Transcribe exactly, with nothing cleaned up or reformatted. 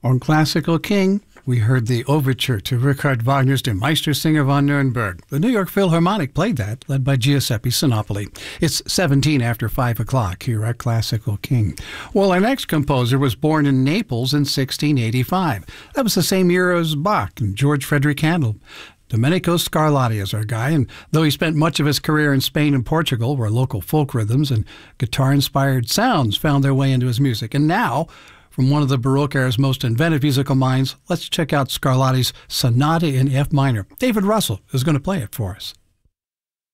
On Classical King, we heard the overture to Richard Wagner's Der Meistersinger von Nuremberg. The New York Philharmonic played that, led by Giuseppe Sinopoli. It's seventeen after five o'clock here at Classical King. Well, our next composer was born in Naples in sixteen eighty-five. That was the same year as Bach and George Frederick Handel. Domenico Scarlatti is our guy, and though he spent much of his career in Spain and Portugal, where local folk rhythms and guitar-inspired sounds found their way into his music, and now, from one of the Baroque era's most inventive musical minds, let's check out Scarlatti's Sonata in F minor. David Russell is going to play it for us.